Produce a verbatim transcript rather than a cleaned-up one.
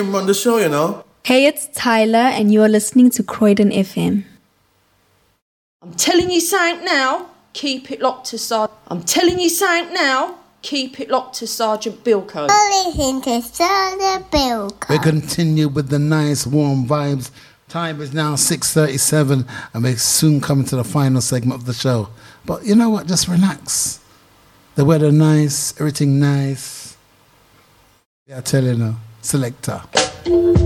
him run the show, you know. Hey, it's Tyler, and you are listening to Croydon F M. I'm telling you something now, keep it locked to Sergeant. I'm telling you something now, keep it locked to Sergeant Bilko. Listen to Sergeant Bilko. We continue with the nice warm vibes. Time is now six thirty-seven, and we're soon coming to the final segment of the show. But you know what? Just relax. The weather nice, everything nice. Yeah, I tell you now, selector.